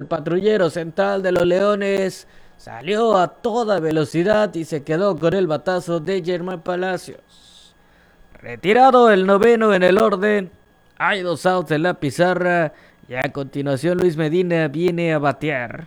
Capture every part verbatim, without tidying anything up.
patrullero central de los Leones salió a toda velocidad y se quedó con el batazo de Germán Palacios. Retirado el noveno en el orden, hay dos outs en la pizarra y a continuación Luis Medina viene a batear.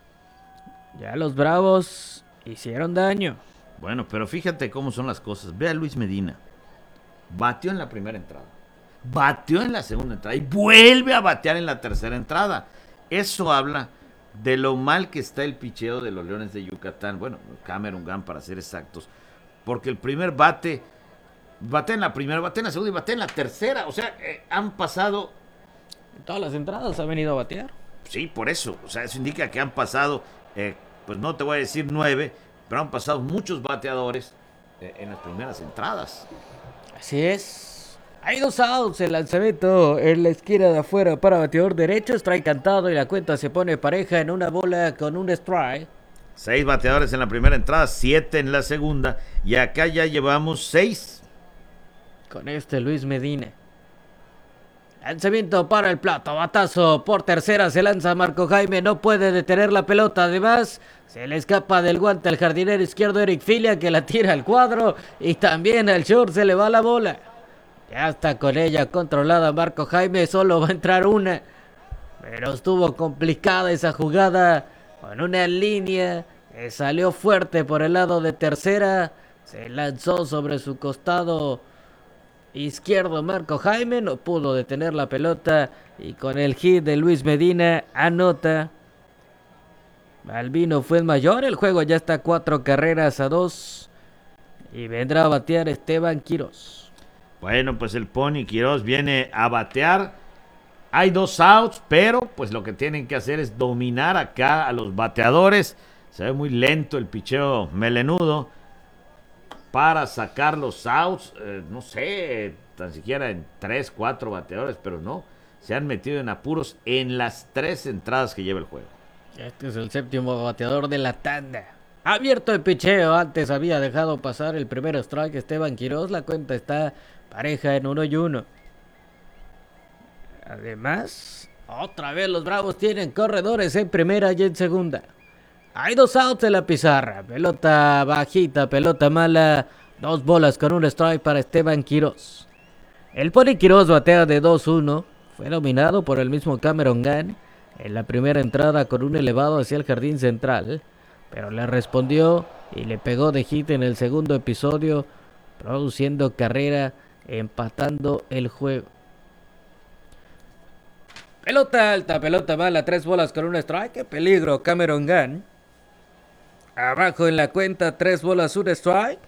Ya los Bravos hicieron daño. Bueno, pero fíjate cómo son las cosas. Ve a Luis Medina. Bateó en la primera entrada. Bateó en la segunda entrada. Y vuelve a batear en la tercera entrada. Eso habla de lo mal que está el picheo de los Leones de Yucatán. Bueno, Cameron Gunn para ser exactos. Porque el primer bate, bate en la primera, bate en la segunda y bate en la tercera. O sea, eh, han pasado... Todas las entradas ha venido a batear. Sí, por eso. O sea, eso indica que han pasado, eh, pues no te voy a decir nueve, pero han pasado muchos bateadores eh, en las primeras entradas. Así es. Hay dos outs, el lanzamiento en la esquina de afuera para bateador derecho, strike cantado y la cuenta se pone pareja en una bola con un strike. Seis bateadores en la primera entrada, siete en la segunda y acá ya llevamos seis. Con este Luis Medina. Lanzamiento para el plato, batazo por tercera, se lanza Marco Jaime, no puede detener la pelota, además se le escapa del guante al jardinero izquierdo Eric Filia que la tira al cuadro y también al short se le va la bola. Ya está con ella controlada Marco Jaime, solo va a entrar una, pero estuvo complicada esa jugada con una línea que salió fuerte por el lado de tercera, se lanzó sobre su costado izquierdo Marco Jaime, no pudo detener la pelota y con el hit de Luis Medina anota. Albino fue mayor, el juego ya está cuatro carreras a dos y vendrá a batear Esteban Quirós. Bueno, pues el Pony Quirós viene a batear. Hay dos outs, pero pues lo que tienen que hacer es dominar acá a los bateadores. Se ve muy lento el picheo melenudo para sacar los outs, eh, no sé, tan siquiera en tres, cuatro bateadores, pero no, se han metido en apuros en las tres entradas que lleva el juego. Este es el séptimo bateador de la tanda. Abierto el picheo, antes había dejado pasar el primer strike Esteban Quirós, la cuenta está pareja en uno y uno. Además, otra vez los Bravos tienen corredores en primera y en segunda. Hay dos outs en la pizarra, pelota bajita, pelota mala, dos bolas con un strike para Esteban Quirós. El Pony Quirós batea de dos uno, fue dominado por el mismo Cameron Gunn en la primera entrada con un elevado hacia el jardín central, pero le respondió y le pegó de hit en el segundo episodio, produciendo carrera, empatando el juego. Pelota alta, pelota mala, tres bolas con un strike, qué peligro Cameron Gunn. Abajo en la cuenta, tres bolas, un strike.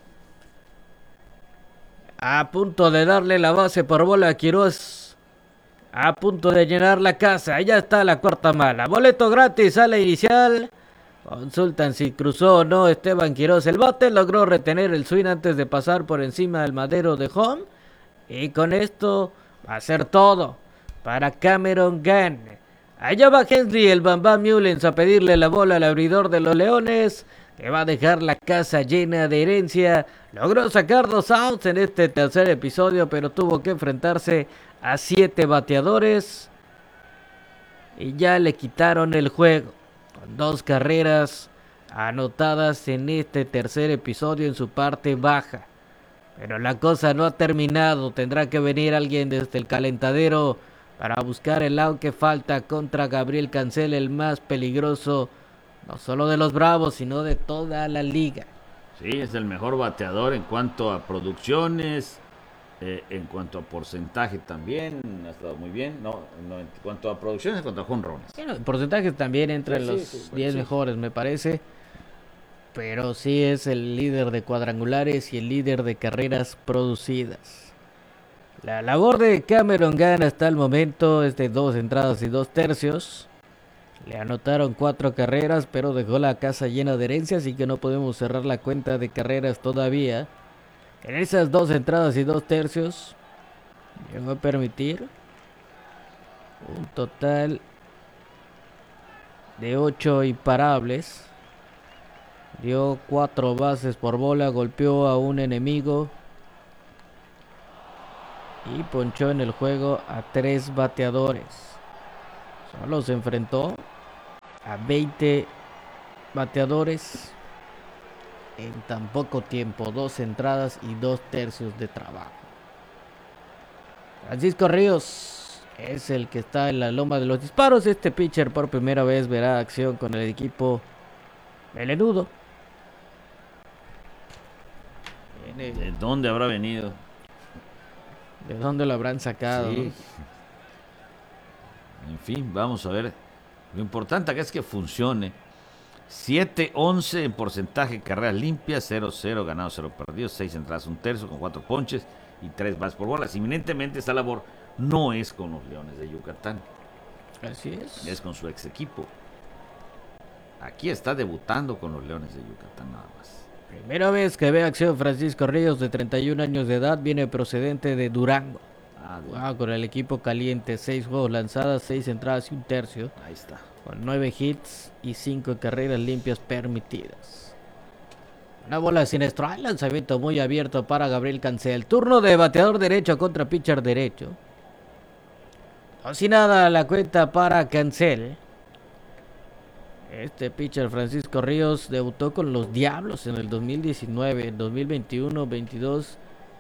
A punto de darle la base por bola a Quirós. A punto de llenar la casa. Ya está la cuarta mala. Boleto gratis a la inicial. Consultan si cruzó o no Esteban Quirós el bate. Logró retener el swing antes de pasar por encima del madero de home. Y con esto va a ser todo para Cameron Gunn. Allá va Henry, el Bam Bam Mullins, a pedirle la bola al abridor de los Leones, que va a dejar la casa llena de herencia. Logró sacar dos outs en este tercer episodio, pero tuvo que enfrentarse a siete bateadores. Y ya le quitaron el juego, con dos carreras anotadas en este tercer episodio en su parte baja. Pero la cosa no ha terminado, tendrá que venir alguien desde el calentadero para buscar el out que falta contra Gabriel Cancel, el más peligroso, no solo de los Bravos, sino de toda la liga. Sí, es el mejor bateador en cuanto a producciones, eh, en cuanto a porcentaje también, ha estado muy bien, no, no en cuanto a producciones, en cuanto a jonrones. Bueno, en porcentajes también entre sí, los sí, sí, diez sí. mejores, me parece, pero sí es el líder de cuadrangulares y el líder de carreras producidas. La labor de Cameron Gunn hasta el momento es de dos entradas y dos tercios. Le anotaron cuatro carreras, pero dejó la casa llena de herencia, así que no podemos cerrar la cuenta de carreras todavía. En esas dos entradas y dos tercios, llegó a permitir un total de ocho imparables. Dio cuatro bases por bola, golpeó a un enemigo y ponchó en el juego a tres bateadores. Solo se enfrentó a veinte bateadores en tan poco tiempo, dos entradas y dos tercios de trabajo. Francisco Ríos es el que está en la loma de los disparos. Este pitcher por primera vez verá acción con el equipo melenudo. ¿De dónde habrá venido? ¿De dónde lo habrán sacado? Sí. En fin, vamos a ver. Lo importante acá es que funcione. siete once en porcentaje de carreras limpias, cero cero ganados, cero perdidos, seis entradas, un tercio con cuatro ponches y tres bases por bolas. Inminentemente esta labor no es con los Leones de Yucatán. Así es. Es con su ex equipo. Aquí está debutando con los Leones de Yucatán nada más. Primera vez que ve acción Francisco Ríos, de treinta y un años de edad, viene procedente de Durango. Ah, de... wow, con el equipo caliente, seis juegos lanzadas, seis entradas y un tercio. Ahí está. Con nueve hits y cinco carreras limpias permitidas. Una bola sin strike, lanzamiento muy abierto para Gabriel Cancel. Turno de bateador derecho contra pitcher derecho. No sin nada la cuenta para Cancel. Este pitcher Francisco Ríos debutó con los Diablos en el dos mil diecinueve, en dos mil veintiuno, veintidós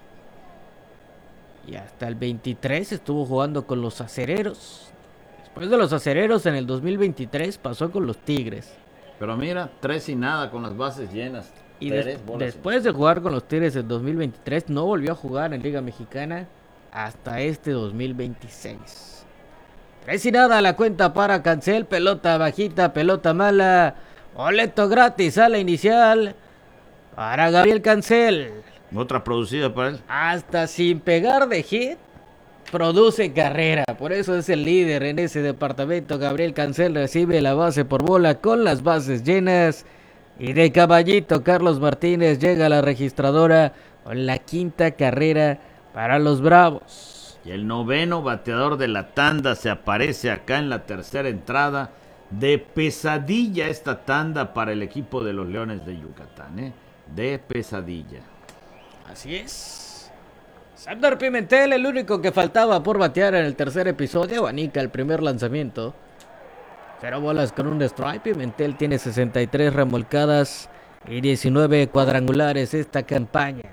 y hasta el veintitrés estuvo jugando con los Acereros. Después de los Acereros en el dos mil veintitrés pasó con los Tigres. Pero mira, tres y nada con las bases llenas. Y des después de jugar con los Tigres en dos mil veintitrés no volvió a jugar en Liga Mexicana hasta este dos mil veintiséis. Tres y nada la cuenta para Cancel, pelota bajita, pelota mala, boleto gratis a la inicial para Gabriel Cancel. Otra producida para él. Hasta sin pegar de hit, produce carrera, por eso es el líder en ese departamento. Gabriel Cancel recibe la base por bola con las bases llenas y de caballito Carlos Martínez llega a la registradora con la quinta carrera para los Bravos. Y el noveno bateador de la tanda se aparece acá en la tercera entrada. De pesadilla esta tanda para el equipo de los Leones de Yucatán, ¿eh? De pesadilla. Así es. Samder Pimentel, el único que faltaba por batear en el tercer episodio, abanica el primer lanzamiento. Cero bolas con un strike. Pimentel tiene sesenta y tres remolcadas y diecinueve cuadrangulares esta campaña.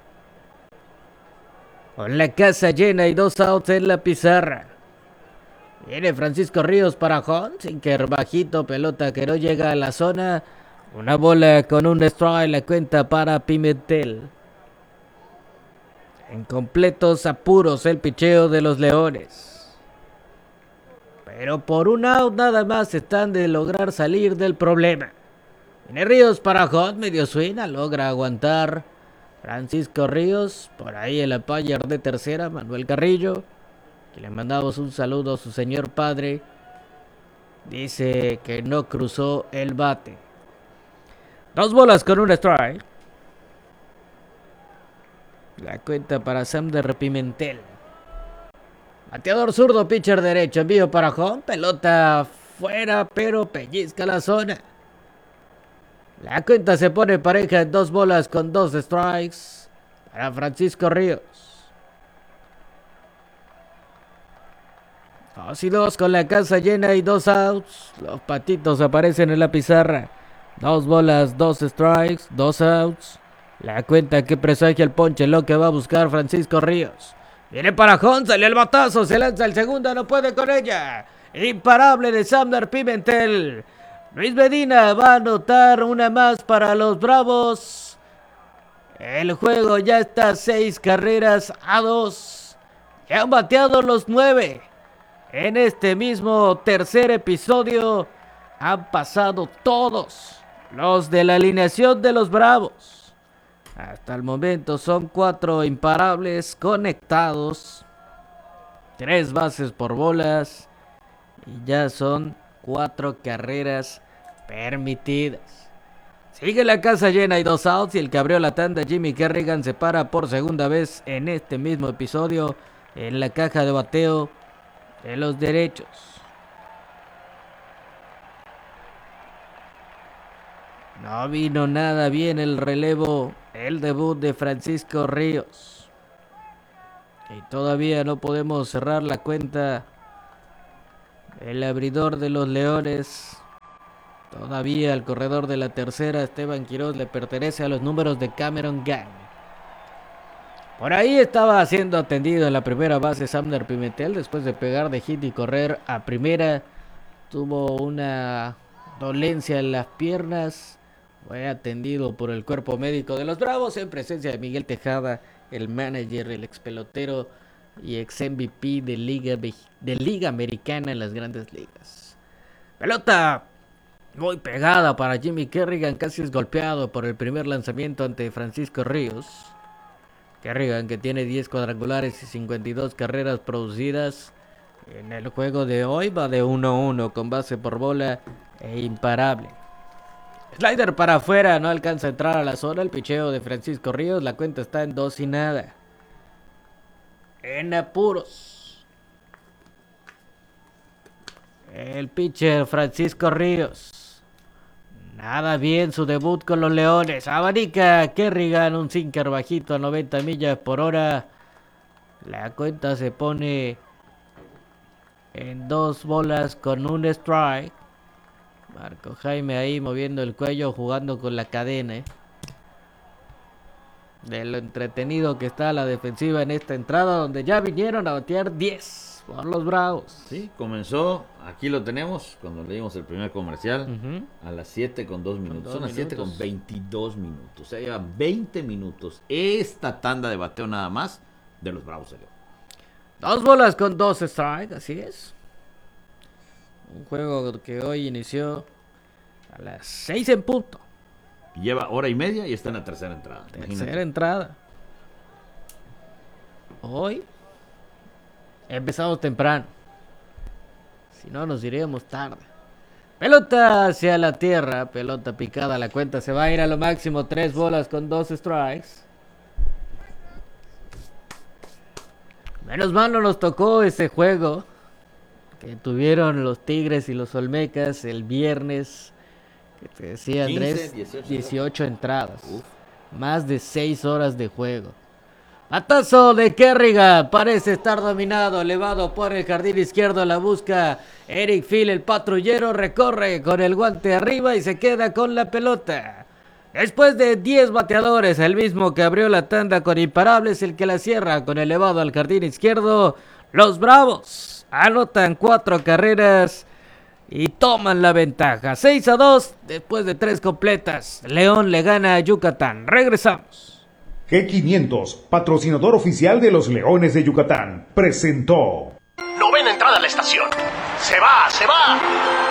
Con la casa llena y dos outs en la pizarra. Viene Francisco Ríos para home, sinker bajito, pelota que no llega a la zona. Una bola con un strike, la cuenta para Pimentel. En completos apuros el picheo de los Leones. Pero por un out nada más están de lograr salir del problema. Viene Ríos para home, medio suena, logra aguantar Francisco Ríos. Por ahí el umpire de tercera, Manuel Carrillo, que le mandamos un saludo a su señor padre. Dice que no cruzó el bate. Dos bolas con un strike. La cuenta para Samder Pimentel. Bateador zurdo, pitcher derecho, envío para home, pelota fuera, pero pellizca la zona. La cuenta se pone pareja en dos bolas con dos strikes para Francisco Ríos. Dos y dos con la casa llena y dos outs. Los patitos aparecen en la pizarra. Dos bolas, dos strikes, dos outs. La cuenta que presagia el ponche, lo que va a buscar Francisco Ríos. Viene para Jon, salió el batazo, se lanza el segundo, no puede con ella. Imparable de Samder Pimentel. Luis Medina va a anotar una más para los Bravos. El juego ya está seis carreras a dos. Ya han bateado los nueve. En este mismo tercer episodio han pasado todos los de la alineación de los Bravos. Hasta el momento son cuatro imparables conectados. Tres bases por bolas. Y ya son cuatro carreras permitidas. Sigue la casa llena y dos outs. Y el que abrió la tanda, Jimmy Kerrigan, se para por segunda vez en este mismo episodio en la caja de bateo de los derechos. No vino nada bien el relevo, el debut de Francisco Ríos. Y todavía no podemos cerrar la cuenta. El abridor de los Leones Todavía el corredor de la tercera, Esteban Quiroz, le pertenece a los números de Cameron Gang. Por ahí estaba siendo atendido en la primera base Samner Pimentel después de pegar de hit y correr a primera. Tuvo una dolencia en las piernas. Fue atendido por el cuerpo médico de los Bravos en presencia de Miguel Tejada, el manager, el ex pelotero y ex M V P de Liga, de Liga Americana en las Grandes Ligas. Pelota muy pegada para Jimmy Kerrigan, casi es golpeado por el primer lanzamiento ante Francisco Ríos. Kerrigan, que tiene diez cuadrangulares y cincuenta y dos carreras producidas en el juego de hoy, va de uno a uno con base por bola e imparable. Slider para afuera, no alcanza a entrar a la zona el picheo de Francisco Ríos, la cuenta está en dos y nada. En apuros, el pitcher Francisco Ríos. Nada bien su debut con los Leones. Abanica Kerrigan, un sinker bajito a noventa millas por hora. La cuenta se pone en dos bolas con un strike. Marco Jaime ahí moviendo el cuello, jugando con la cadena. ¿eh? De lo entretenido que está la defensiva en esta entrada, donde ya vinieron a batear diez por los Bravos. Sí, comenzó, aquí lo tenemos, cuando leímos el primer comercial, Uh-huh. a las siete con dos minutos. dos Son las siete minutos. con veintidós minutos. O sea, llevan veinte minutos esta tanda de bateo nada más de los Bravos de León. Dos bolas con dos strikes, así es. Un juego que hoy inició a las seis en punto. Lleva hora y media y está en la tercera entrada. Tercera Imagínate. entrada. Hoy empezamos temprano. Si no, nos iríamos tarde. Pelota hacia la tierra. Pelota picada. La cuenta se va a ir a lo máximo. Tres bolas con dos strikes. Menos mal no nos tocó ese juego que tuvieron los Tigres y los Olmecas el viernes. Que te decía Andrés, quince, dieciocho entradas. Uf. Más de seis horas de juego. Batazo de Kerrigan, parece estar dominado, elevado por el jardín izquierdo, la busca Eric Phil, el patrullero, recorre con el guante arriba y se queda con la pelota. Después de diez bateadores, el mismo que abrió la tanda con imparables, el que la cierra con elevado al jardín izquierdo, los Bravos anotan cuatro carreras y toman la ventaja. seis a dos después de tres completas. León le gana a Yucatán. Regresamos. G quinientos, patrocinador oficial de los Leones de Yucatán, presentó. Novena entrada a la estación. ¡Se va, se va!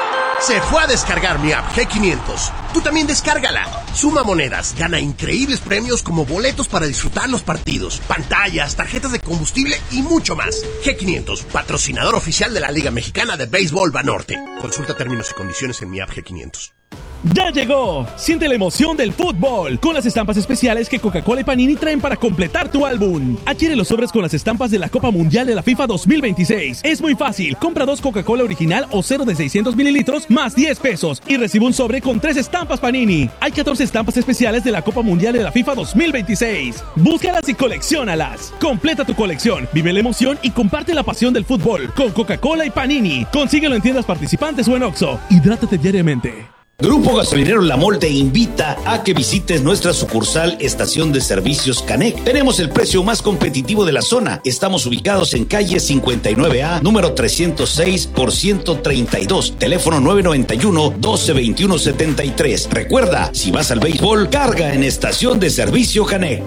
Se fue a descargar mi app G quinientos. Tú también descárgala. Suma monedas, gana increíbles premios como boletos para disfrutar los partidos, pantallas, tarjetas de combustible y mucho más. G quinientos, patrocinador oficial de la Liga Mexicana de Béisbol Banorte. Consulta términos y condiciones en mi app G quinientos. ¡Ya llegó! Siente la emoción del fútbol con las estampas especiales que Coca-Cola y Panini traen para completar tu álbum. Adquiere los sobres con las estampas de la Copa Mundial de la FIFA dos mil veintiséis. Es muy fácil. Compra dos Coca-Cola original o cero de seiscientos mililitros más diez pesos y recibe un sobre con tres estampas Panini. Hay catorce estampas especiales de la Copa Mundial de la FIFA dos mil veintiséis. Búscalas y colecciónalas. Completa tu colección, vive la emoción y comparte la pasión del fútbol con Coca-Cola y Panini. Consíguelo en tiendas participantes o en Oxxo. Hidrátate diariamente. Grupo Gasolinero La Mol te invita a que visites nuestra sucursal Estación de Servicios Canec. Tenemos el precio más competitivo de la zona. Estamos ubicados en calle cincuenta y nueve A, número trescientos seis por ciento treinta y dos, teléfono nueve noventa y uno, doce veintiuno setenta y tres. Recuerda, si vas al béisbol, carga en Estación de Servicio Canec.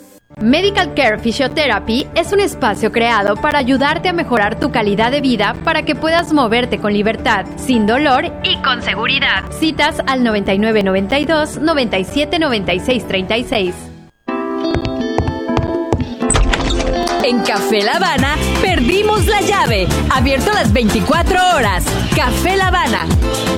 Medical Care Physiotherapy es un espacio creado para ayudarte a mejorar tu calidad de vida para que puedas moverte con libertad, sin dolor y con seguridad. Citas al noventa y nueve noventa y dos, noventa y siete noventa y seis treinta y seis. En Café La Habana perdimos la llave. Abierto las veinticuatro horas. Café La Habana.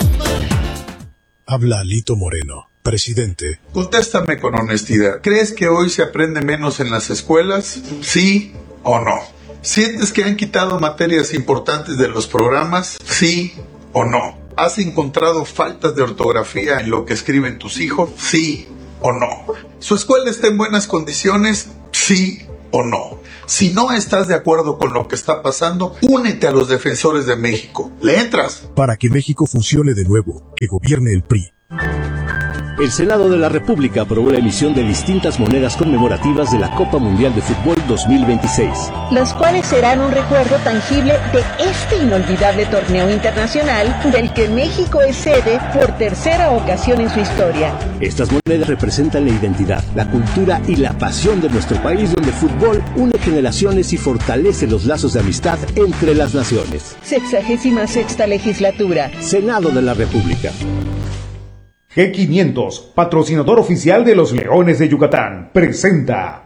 Habla Lito Moreno, presidente. Contéstame con honestidad. ¿Crees que hoy se aprende menos en las escuelas? ¿Sí o no? ¿Sientes que han quitado materias importantes de los programas? ¿Sí o no? ¿Has encontrado faltas de ortografía en lo que escriben tus hijos? ¿Sí o no? ¿Su escuela está en buenas condiciones? ¿Sí o no. Si no estás de acuerdo con lo que está pasando, únete a los defensores de México. ¿Le entras? Para que México funcione de nuevo, que gobierne el P R I. El Senado de la República aprobó la emisión de distintas monedas conmemorativas de la Copa Mundial de Fútbol dos mil veintiséis. Las cuales serán un recuerdo tangible de este inolvidable torneo internacional del que México es sede por tercera ocasión en su historia. Estas monedas representan la identidad, la cultura y la pasión de nuestro país, donde el fútbol une generaciones y fortalece los lazos de amistad entre las naciones. Sexagésima sexta legislatura. Senado de la República. G quinientos, patrocinador oficial de los Leones de Yucatán, presenta.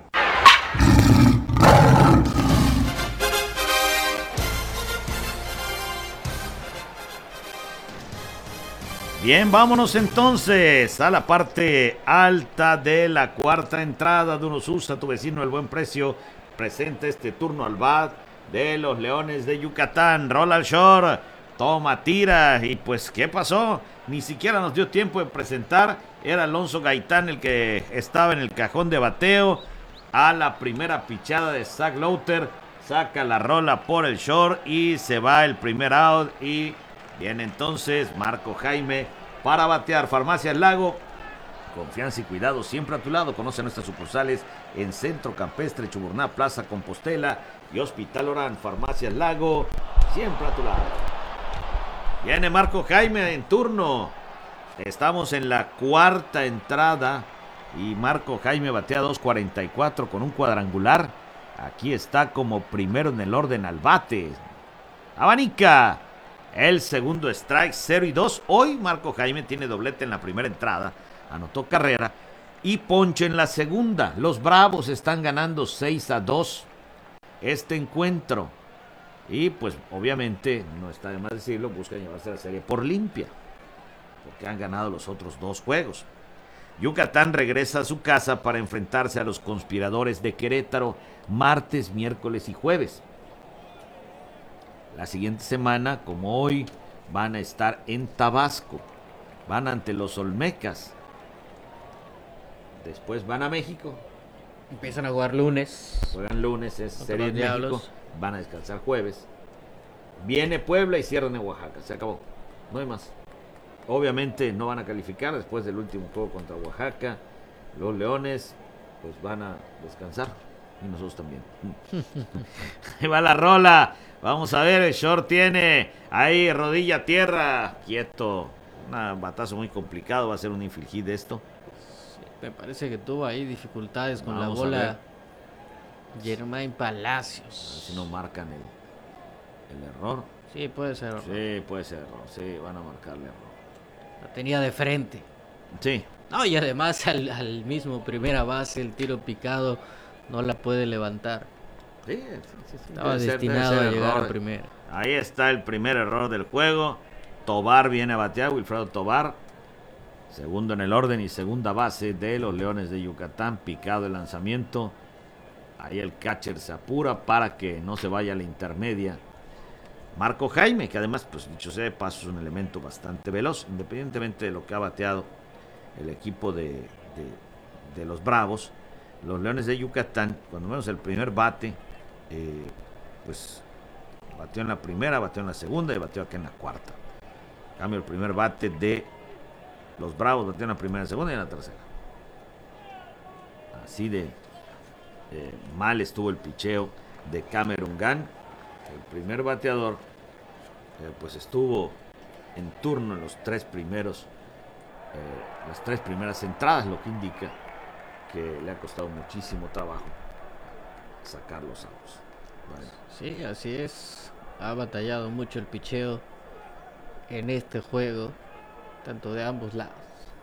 Bien, vámonos entonces a la parte alta de la cuarta entrada de Unosusa, tu vecino el buen precio. Presenta este turno al bat de los Leones de Yucatán. Rola al short, toma, tira y pues ¿qué pasó? Ni siquiera nos dio tiempo de presentar. Era Alonso Gaitán el que estaba en el cajón de bateo. A la primera pichada de Zach Lowther, saca la rola por el short y se va el primer out. Y viene entonces Marco Jaime para batear. Farmacias Lago, confianza y cuidado siempre a tu lado. Conoce nuestras sucursales en Centro Campestre, Chuburná, Plaza Compostela y Hospital Orán. Farmacias Lago, siempre a tu lado. Viene Marco Jaime en turno. Estamos en la cuarta entrada y Marco Jaime batea dos cuarenta y cuatro con un cuadrangular. Aquí está como primero en el orden al bate. Abanica el segundo strike, cero y dos. Hoy Marco Jaime tiene doblete en la primera entrada. Anotó carrera y ponche en la segunda. Los Bravos están ganando seis a dos este encuentro. Y pues obviamente, no está de más decirlo, buscan llevarse la serie por limpia, porque han ganado los otros dos juegos. Yucatán regresa a su casa para enfrentarse a los conspiradores de Querétaro martes, miércoles y jueves. La siguiente semana, como hoy, van a estar en Tabasco. Van ante los Olmecas. Después van a México. Empiezan a jugar lunes. Juegan lunes, es Contra serie los en México. Diablos. Van a descansar jueves. Viene Puebla y cierran en Oaxaca. Se acabó. No hay más. Obviamente no van a calificar después del último juego contra Oaxaca. Los Leones pues van a descansar. Y nosotros también. Ahí va la rola. Vamos a ver, el short tiene ahí rodilla a tierra. Quieto. Un batazo muy complicado. Va a ser un infield hit de esto. Sí, me parece que tuvo ahí dificultades con Vamos la a bola. ver. Germain Palacios. Si no marcan el, el error. Sí, puede ser error. Sí, puede ser error. Sí, van a marcarle error. La tenía de frente. Sí. No, y además al, al mismo primera base, el tiro picado no la puede levantar. Sí, sí, sí, sí. Estaba Debe ser- destinado debe ser a llegar error. a primera. Ahí está el primer error del juego. Tobar viene a batear, Wilfredo Tobar. Segundo en el orden y segunda base de los Leones de Yucatán. Picado el lanzamiento. Ahí el catcher se apura para que no se vaya a la intermedia. Marco Jaime, que además, pues dicho sea de paso, es un elemento bastante veloz, independientemente de lo que ha bateado el equipo de, de, de los Bravos. Los Leones de Yucatán, cuando vemos el primer bate, eh, pues bateó en la primera, bateó en la segunda y bateó acá en la cuarta. En cambio, el primer bate de los Bravos bateó en la primera, en la segunda y en la tercera. Así de eh, mal estuvo el picheo de Cameron Gunn. El primer bateador eh, pues estuvo en turno en los tres primeros eh, las tres primeras entradas, lo que indica que le ha costado muchísimo trabajo sacar los outs. Bueno. Sí, así es. Ha batallado mucho el picheo en este juego, tanto de ambos lados.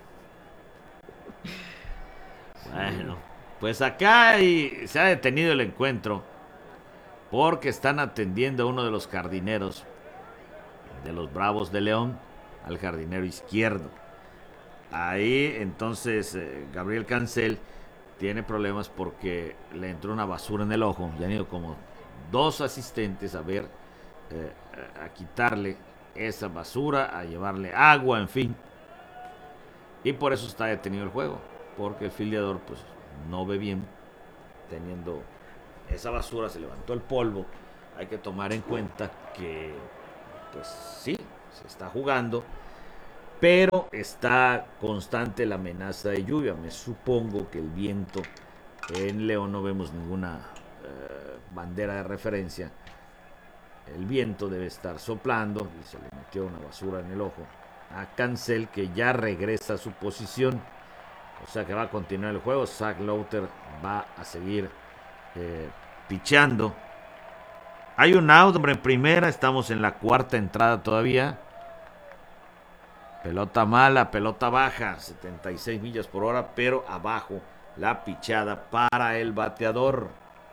Bueno, pues acá hay- se ha detenido el encuentro porque están atendiendo a uno de los jardineros de los Bravos de León, al jardinero izquierdo. Ahí entonces eh, Gabriel Cancel tiene problemas porque le entró una basura en el ojo. Ya han ido como dos asistentes a ver, eh, a quitarle esa basura, a llevarle agua, en fin. Y por eso está detenido el juego, porque el fildeador pues no ve bien teniendo esa basura, se levantó el polvo. Hay que tomar en cuenta que, pues sí, se está jugando, pero está constante la amenaza de lluvia. Me supongo que el viento, en León no vemos ninguna eh, bandera de referencia. El viento debe estar soplando y se le metió una basura en el ojo a Cancel, que ya regresa a su posición. O sea que va a continuar el juego. Zach Lowther va a seguir eh, picheando. Hay un out, hombre, en primera. Estamos en la cuarta entrada todavía. Pelota mala, pelota baja, setenta y seis millas por hora, pero abajo la pichada para el bateador.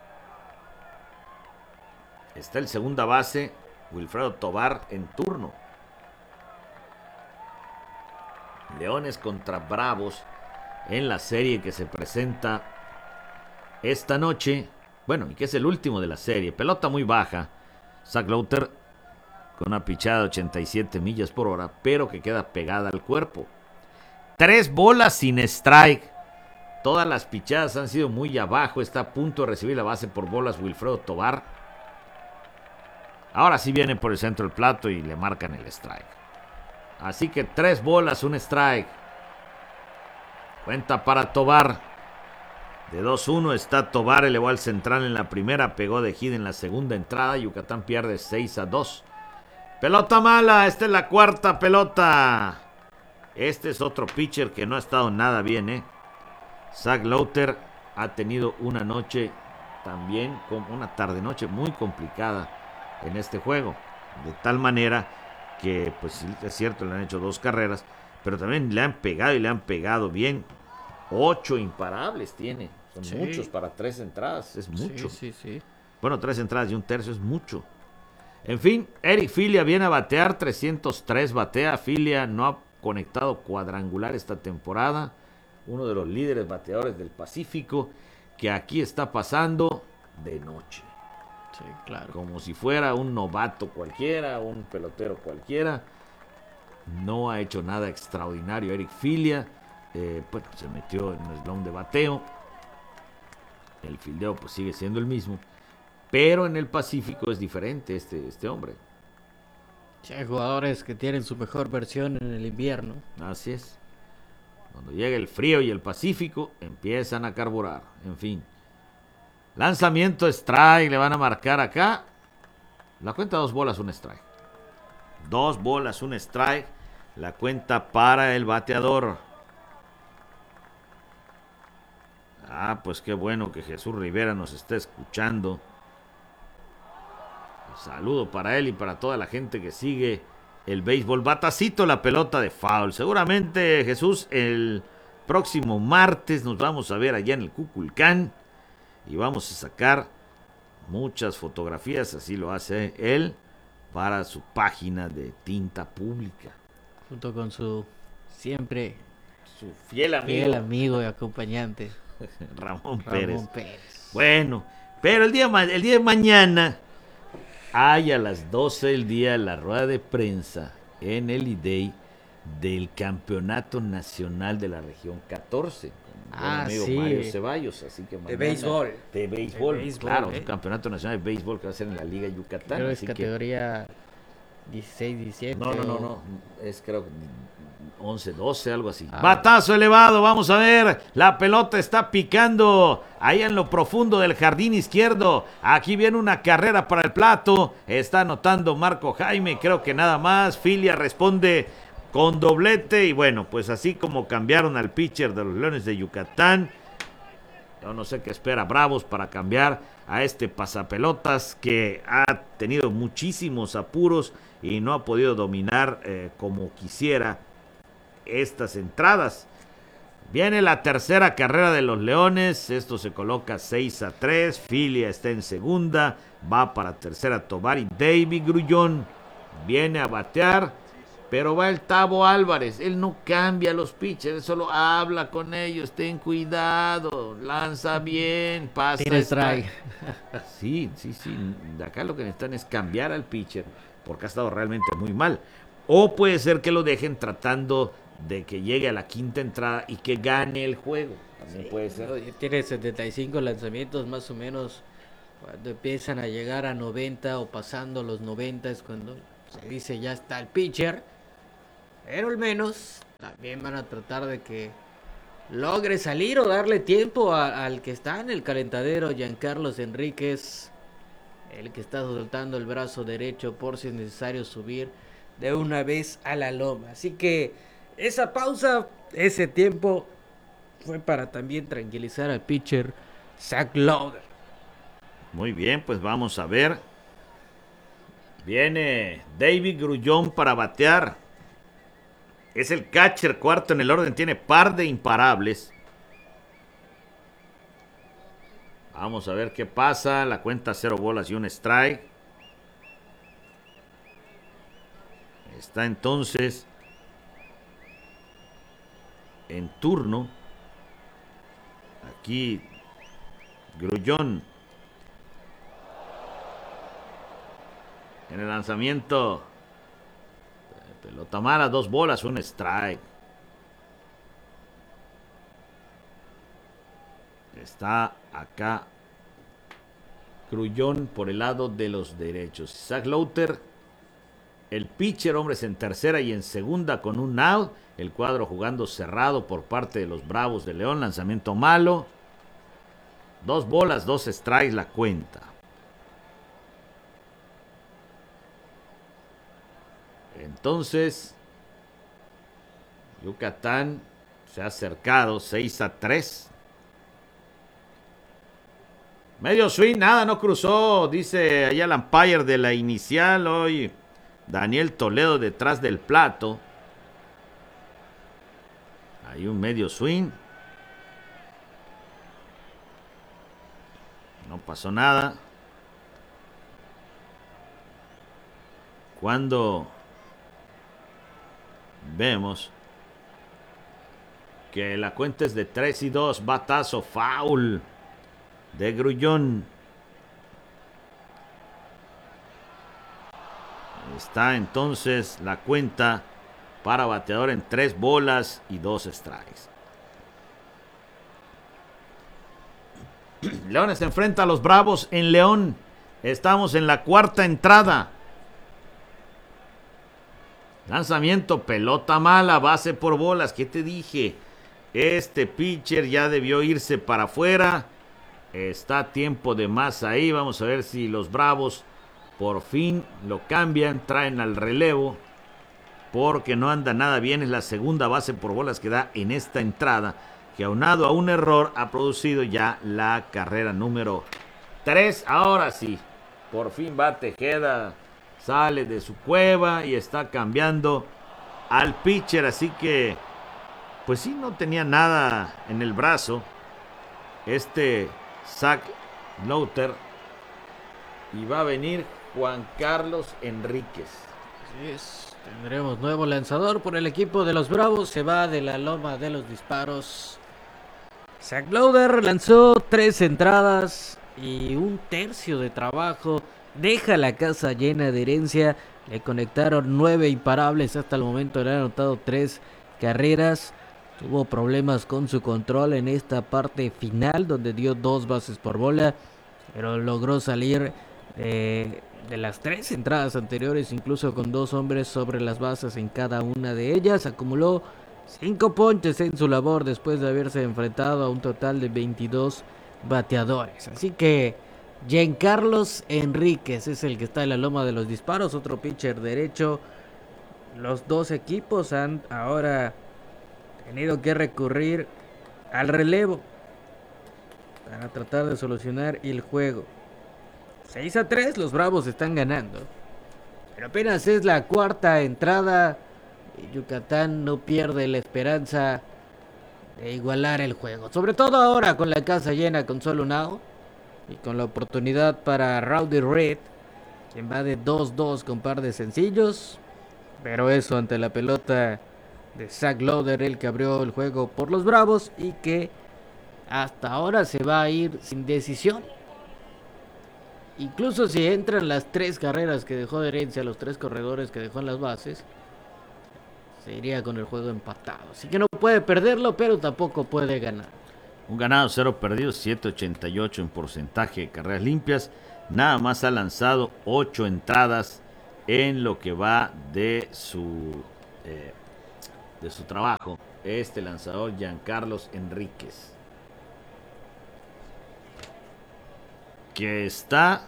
Está el segunda base, Wilfredo Tovar, en turno. Leones contra Bravos en la serie que se presenta esta noche. Bueno, y que es el último de la serie. Pelota muy baja. Zach Lowther con una pichada de ochenta y siete millas por hora, pero que queda pegada al cuerpo. Tres bolas sin strike. Todas las pichadas han sido muy abajo. Está a punto de recibir la base por bolas Wilfredo Tovar. Ahora sí viene por el centro del plato y le marcan el strike. Así que tres bolas, un strike. Cuenta para Tovar. De dos uno está Tovar, elevó al central en la primera, pegó de hit en la segunda entrada. Yucatán pierde seis a dos. Pelota mala, esta es la cuarta pelota. Este es otro pitcher que no ha estado nada bien, ¿eh? Zach Lowther ha tenido una noche también, una tarde-noche muy complicada en este juego. De tal manera que, pues es cierto, le han hecho dos carreras, pero también le han pegado y le han pegado bien. Ocho imparables tiene. Son sí. muchos para tres entradas. Es mucho. Sí, sí, sí. Bueno, tres entradas y un tercio es mucho. En fin, Eric Filia viene a batear. trescientos tres batea. Filia no ha conectado cuadrangular esta temporada. Uno de los líderes bateadores del Pacífico, que aquí está pasando de noche. Sí, claro. Como si fuera un novato cualquiera, un pelotero cualquiera. No ha hecho nada extraordinario Eric Filia. Eh, bueno, se metió en un slump de bateo. El fildeo pues sigue siendo el mismo, pero en el Pacífico es diferente este, este hombre. Sí, hay jugadores que tienen su mejor versión en el invierno. Así es. Cuando llega el frío y el Pacífico, empiezan a carburar. En fin. Lanzamiento strike, le van a marcar acá. La cuenta dos bolas, un strike. Dos bolas, un strike. La cuenta para el bateador. Ah, pues qué bueno que Jesús Rivera nos está escuchando. Un saludo para él y para toda la gente que sigue el béisbol. Batacito la pelota de foul. Seguramente, Jesús, el próximo martes nos vamos a ver allá en el Cuculcán y vamos a sacar muchas fotografías, así lo hace él, para su página de Tinta Pública. Junto con su siempre su fiel amigo, fiel amigo y acompañante. Ramón, Ramón Pérez. Pérez. Bueno, pero el día, el día de mañana hay a las doce del día la rueda de prensa en el I D E I del Campeonato Nacional de la Región catorce. Con ah, amigo sí. Mario Ceballos, así que mañana, de béisbol. De béisbol, de béisbol claro, eh. un Campeonato Nacional de Béisbol que va a ser en la Liga Yucatán. Pero es así categoría que... dieciséis, diecisiete. No, no, no, no, es creo que once, doce, algo así. Ah. Batazo elevado, vamos a ver. La pelota está picando ahí en lo profundo del jardín izquierdo. Aquí viene una carrera para el plato. Está anotando Marco Jaime, creo que nada más. Filia responde con doblete. Y bueno, pues así como cambiaron al pitcher de los Leones de Yucatán, yo no sé qué espera Bravos para cambiar a este pasapelotas que ha tenido muchísimos apuros y no ha podido dominar eh, como quisiera estas entradas. Viene la tercera carrera de los Leones. Esto se coloca seis a tres. Filia está en segunda. Va para tercera Tovar y David Grullón viene a batear. Pero va el Tavo Álvarez. Él no cambia a los pitchers. Solo habla con ellos. Ten cuidado. Lanza bien. Pasa. Tiene strike. Sí, sí, sí. De acá lo que necesitan es cambiar al pitcher, porque ha estado realmente muy mal. O puede ser que lo dejen tratando de que llegue a la quinta entrada y que gane el juego. También sí, puede ser. Tiene setenta y cinco lanzamientos más o menos Cuando empiezan a llegar a noventa o pasando los noventa es cuando se dice ya está el pitcher. Pero al menos también van a tratar de que logre salir o darle tiempo a, al que está en el calentadero, Giancarlos Enríquez, el que está soltando el brazo derecho por si es necesario subir de una vez a la loma. Así que esa pausa, ese tiempo fue para también tranquilizar al pitcher Zach Lowder. Muy bien, pues vamos a ver. Viene David Grullón para batear. Es el catcher cuarto en el orden, tiene par de imparables. Vamos a ver qué pasa. La cuenta cero bolas y un strike. Está entonces en turno. Aquí Grullón. En el lanzamiento. Pelota mala, dos bolas, un strike. Está acá Grullón por el lado de los derechos. Zach Lowder, el pitcher, hombres en tercera y en segunda con un out. El cuadro jugando cerrado por parte de los Bravos de León. Lanzamiento malo. Dos bolas, dos strikes la cuenta. Entonces, Yucatán se ha acercado seis a tres. Medio swing, nada, no cruzó, dice allá el umpire de la inicial. Hoy Daniel Toledo detrás del plato. Hay un medio swing. No pasó nada. Cuando vemos que la cuenta es de tres y dos, batazo, foul de Grullón. Está entonces la cuenta para bateador en tres bolas y dos strikes. Leones se enfrenta a los Bravos en León. Estamos en la cuarta entrada. Lanzamiento, pelota mala, base por bolas. ¿Qué te dije? Este pitcher ya debió irse para afuera. Está tiempo de más ahí. Vamos a ver si los Bravos por fin lo cambian. Traen al relevo. Porque no anda nada bien. Es la segunda base por bolas que da en esta entrada. Que aunado a un error ha producido ya la carrera número tres. Ahora sí. Por fin va Tejeda. Sale de su cueva y está cambiando al pitcher. Así que, pues sí, no tenía nada en el brazo este Zach Lowder. Y va a venir Juan Carlos Enríquez. Así es, tendremos nuevo lanzador por el equipo de los Bravos. Se va de la loma de los disparos. Zach Lowder lanzó tres entradas y un tercio de trabajo. Deja la casa llena de herencia. Le conectaron nueve imparables. Hasta el momento le han anotado tres carreras. Tuvo problemas con su control en esta parte final, donde dio dos bases por bola. Pero logró salir eh, de las tres entradas anteriores, incluso con dos hombres sobre las bases en cada una de ellas. Acumuló cinco ponches en su labor después de haberse enfrentado a un total de veintidós bateadores. Así que Giancarlos Enríquez es el que está en la loma de los disparos, otro pitcher derecho. Los dos equipos han ahora tenido que recurrir al relevo para tratar de solucionar el juego. seis a tres, los Bravos están ganando. Pero apenas es la cuarta entrada y Yucatán no pierde la esperanza de igualar el juego. Sobre todo ahora con la casa llena con solo un out. Y con la oportunidad para Rowdy Reed, quien va de dos dos con par de sencillos. Pero eso ante la pelota de Zach Lowder, el que abrió el juego por los Bravos y que hasta ahora se va a ir sin decisión. Incluso si entran las tres carreras que dejó de herencia, los tres corredores que dejó en las bases, se iría con el juego empatado. Así que no puede perderlo, pero tampoco puede ganar. Un ganado, cero perdidos, siete ochenta y ocho en porcentaje de carreras limpias. Nada más ha lanzado ocho entradas en lo que va de su eh, de su trabajo. Este lanzador, Giancarlos Enríquez, que está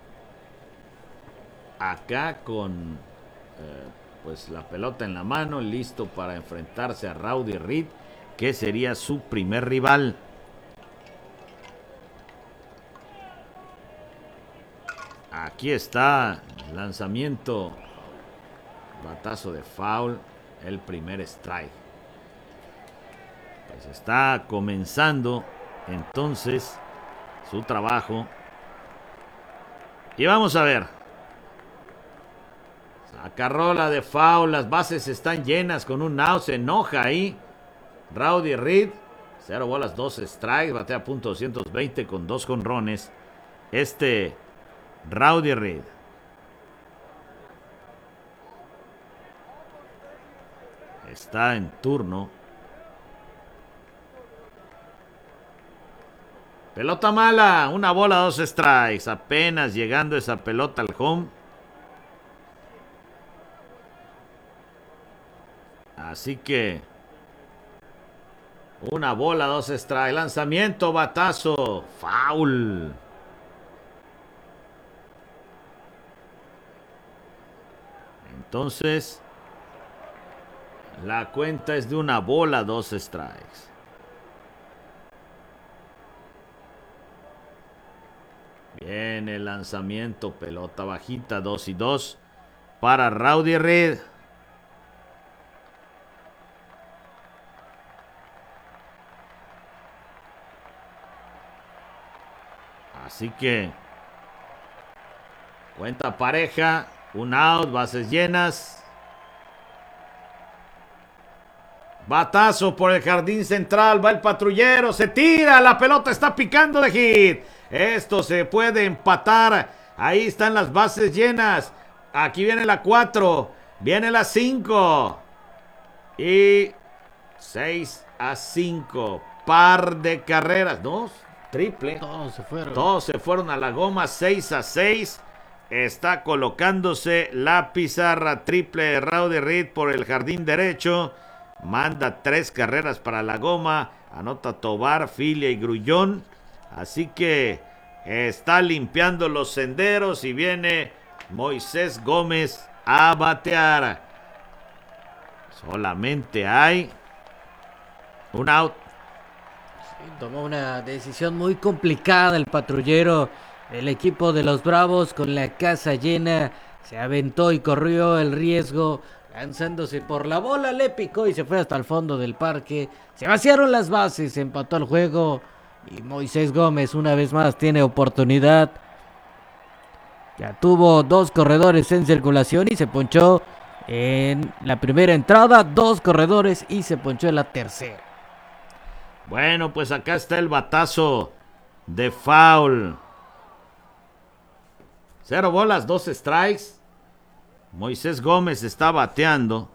acá con eh, pues la pelota en la mano, listo para enfrentarse a Rowdy Reed, que sería su primer rival. Aquí está el lanzamiento, batazo de foul, el primer strike. Pues está comenzando entonces su trabajo. Y vamos a ver. Saca rola de foul, las bases están llenas con un out, se enoja ahí Rowdy Reed. Cero bolas, dos strikes, batea punto doscientos veinte con dos jonrones. Este Rowdy Reed. Está en turno. Pelota mala, una bola, dos strikes. Apenas llegando esa pelota al home. Así que una bola, dos strikes. Lanzamiento, batazo, foul. Entonces, la cuenta es de una bola, dos strikes. Bien, el lanzamiento, pelota bajita, dos y dos para Rowdy Reed. Así que cuenta pareja, un out, bases llenas. Batazo por el jardín central, va el patrullero, se tira, la pelota está picando de hit. Esto se puede empatar. Ahí están las bases llenas. Aquí viene la cuatro, viene la cinco. Y seis a cinco. Par de carreras, dos, triple. Todos se fueron. Todos se fueron a la goma, seis a seis. Está colocándose la pizarra, triple de Rowdy Reed por el jardín derecho. Manda tres carreras para la goma. Anota Tobar, Filia y Grullón. Así que está limpiando los senderos y viene Moisés Gómez a batear. Solamente hay un out. Sí, tomó una decisión muy complicada el patrullero. El equipo de los Bravos con la casa llena se aventó y corrió el riesgo. Lanzándose por la bola, le picó y se fue hasta el fondo del parque. Se vaciaron las bases, se empató el juego. Y Moisés Gómez una vez más tiene oportunidad. Ya tuvo dos corredores en circulación y se ponchó en la primera entrada. Dos corredores y se ponchó en la tercera. Bueno, pues acá está el batazo de foul. Cero bolas, dos strikes. Moisés Gómez está bateando.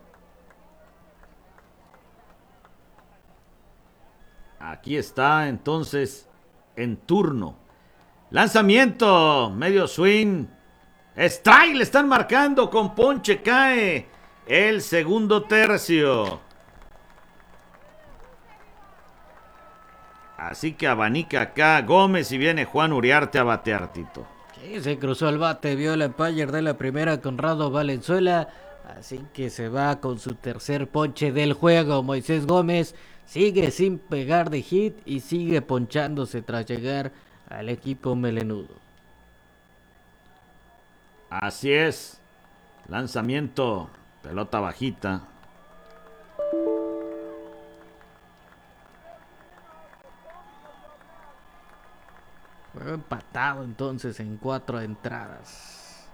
Aquí está entonces en turno. Lanzamiento, medio swing. Strike, le están marcando con ponche, cae el segundo tercio. Así que abanica acá Gómez y viene Juan Uriarte a batear, Tito. Sí, se cruzó el bate, vio el umpire de la primera Conrado Valenzuela. Así que se va con su tercer ponche del juego. Moisés Gómez sigue sin pegar de hit y sigue ponchándose tras llegar al equipo melenudo. Así es. Lanzamiento, pelota bajita. Juego empatado entonces en cuatro entradas.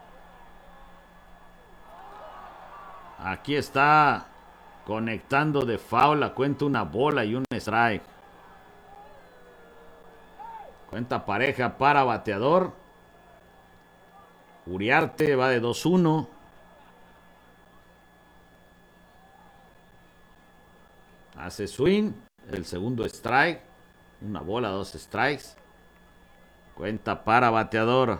Aquí está conectando de foul, la cuenta una bola y un strike. Cuenta pareja para bateador. Uriarte va de dos uno. Hace swing, el segundo strike. Una bola, dos strikes. Cuenta para bateador.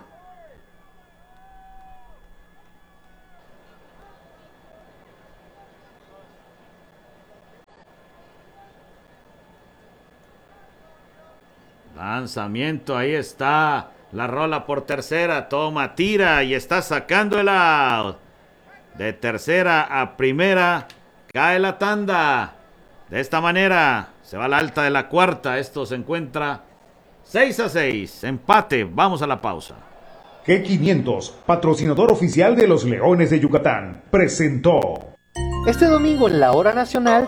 Lanzamiento, ahí está. La rola por tercera. Toma, tira y está sacando el out. De tercera a primera. Cae la tanda. De esta manera se va a la alta de la cuarta. Esto se encuentra seis a seis. Empate. Vamos a la pausa. G quinientos, patrocinador oficial de los Leones de Yucatán, presentó. Este domingo en la Hora Nacional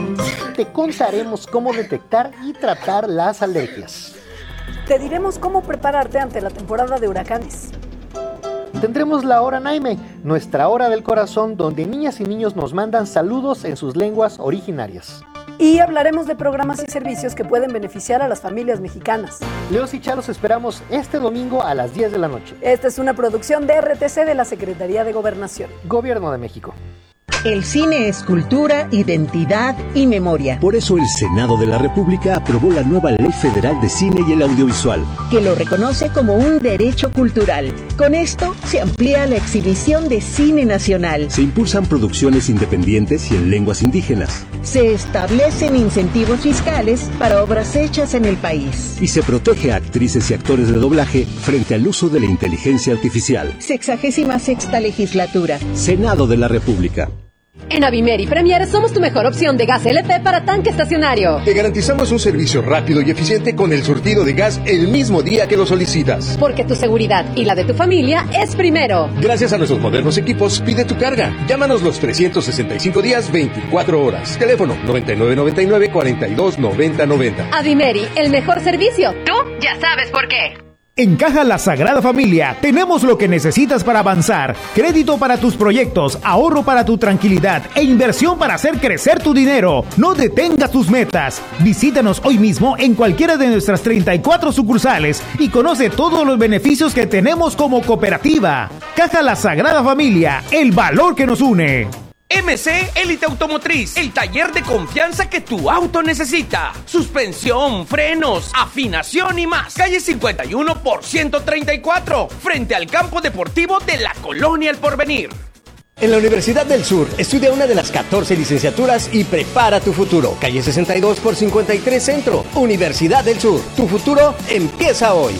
te contaremos cómo detectar y tratar las alergias. Te diremos cómo prepararte ante la temporada de huracanes. Tendremos la Hora Naime, nuestra hora del corazón, donde niñas y niños nos mandan saludos en sus lenguas originarias. Y hablaremos de programas y servicios que pueden beneficiar a las familias mexicanas. Leos y Chalos esperamos este domingo a las diez de la noche. Esta es una producción de R T C de la Secretaría de Gobernación. Gobierno de México. El cine es cultura, identidad y memoria. Por eso el Senado de la República aprobó la nueva Ley Federal de Cine y el Audiovisual, que lo reconoce como un derecho cultural. Con esto se amplía la exhibición de cine nacional. Se impulsan producciones independientes y en lenguas indígenas. Se establecen incentivos fiscales para obras hechas en el país. Y se protege a actrices y actores de doblaje frente al uso de la inteligencia artificial. Sexagésima sexta legislatura. Senado de la República. En Avimeri Premier somos tu mejor opción de gas L P para tanque estacionario. Te garantizamos un servicio rápido y eficiente con el surtido de gas el mismo día que lo solicitas. Porque tu seguridad y la de tu familia es primero. Gracias a nuestros modernos equipos, pide tu carga. Llámanos los trescientos sesenta y cinco días, veinticuatro horas. Teléfono noventa y nueve noventa y nueve, cuarenta y dos noventa noventa. Avimeri, el mejor servicio. Tú ya sabes por qué. En Caja La Sagrada Familia tenemos lo que necesitas para avanzar. Crédito para tus proyectos, ahorro para tu tranquilidad e inversión para hacer crecer tu dinero. No detengas tus metas. Visítanos hoy mismo en cualquiera de nuestras treinta y cuatro sucursales y conoce todos los beneficios que tenemos como cooperativa. Caja La Sagrada Familia, el valor que nos une. M C Élite Automotriz, el taller de confianza que tu auto necesita. Suspensión, frenos, afinación y más. Calle cincuenta y uno por ciento treinta y cuatro, frente al campo deportivo de la Colonia El Porvenir. En la Universidad del Sur, estudia una de las catorce licenciaturas y prepara tu futuro. Calle sesenta y dos por cincuenta y tres Centro. Universidad del Sur, tu futuro empieza hoy.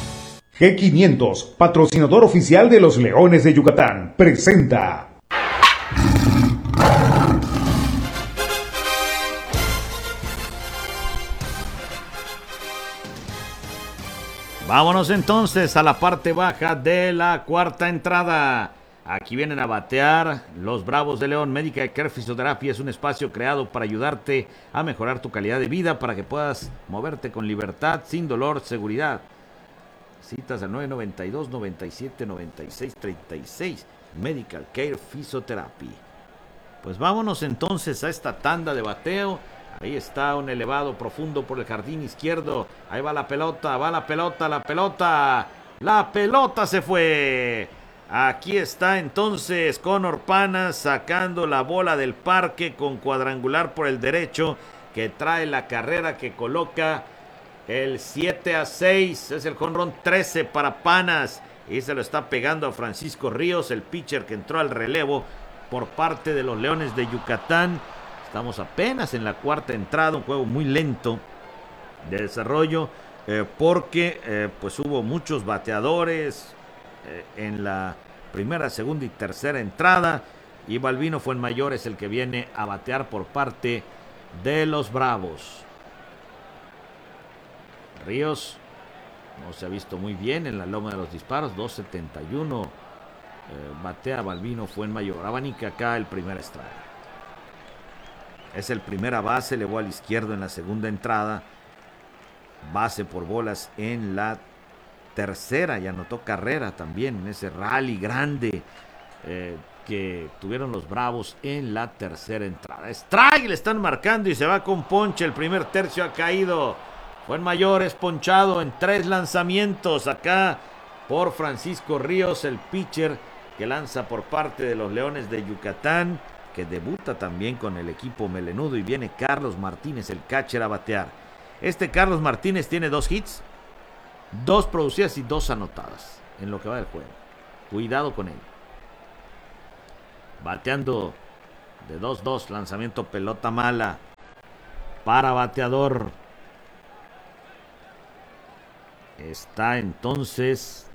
G quinientos, patrocinador oficial de los Leones de Yucatán, presenta. Vámonos entonces a la parte baja de la cuarta entrada. Aquí vienen a batear los Bravos de León. Medical Care Fisioterapia es un espacio creado para ayudarte a mejorar tu calidad de vida, para que puedas moverte con libertad, sin dolor, seguridad. Citas al nueve noventa y dos, noventa y siete, noventa y seis, treinta y seis. Medical Care Fisioterapia. Pues vámonos entonces a esta tanda de bateo. Ahí está un elevado profundo por el jardín izquierdo. Ahí va la pelota, va la pelota, la pelota. La pelota se fue. Aquí está entonces Conor Panas sacando la bola del parque con cuadrangular por el derecho, que trae la carrera que coloca el siete a seis. Es el jonrón trece para Panas. Y se lo está pegando a Francisco Ríos, el pitcher que entró al relevo por parte de los Leones de Yucatán. Estamos apenas en la cuarta entrada, un juego muy lento de desarrollo, eh, porque eh, pues hubo muchos bateadores eh, en la primera, segunda y tercera entrada, y Balbino Fuenmayor es el que viene a batear por parte de los Bravos. Ríos no se ha visto muy bien en la loma de los disparos, dos setenta y uno, eh, batea Balbino Fuenmayor, abanica acá el primer strike. Es el primera base, elevó al izquierdo en la segunda entrada. Base por bolas en la tercera y anotó carrera también en ese rally grande eh, que tuvieron los Bravos en la tercera entrada. Strike, le están marcando y se va con ponche. El primer tercio ha caído. Fuenmayor es ponchado en tres lanzamientos acá por Francisco Ríos, el pitcher que lanza por parte de los Leones de Yucatán, que debuta también con el equipo melenudo, y viene Carlos Martínez, el catcher, a batear. Este Carlos Martínez tiene dos hits, dos producidas y dos anotadas en lo que va del juego. Cuidado con él. Bateando de dos dos, lanzamiento pelota mala para bateador. Está entonces